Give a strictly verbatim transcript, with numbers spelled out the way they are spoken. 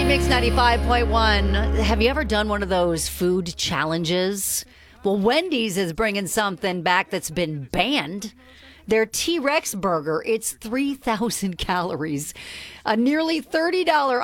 Mix ninety-five point one. Have you ever done one of those food challenges? Well, Wendy's is bringing something back that's been banned. Their T-Rex burger, it's three thousand calories. A nearly thirty dollars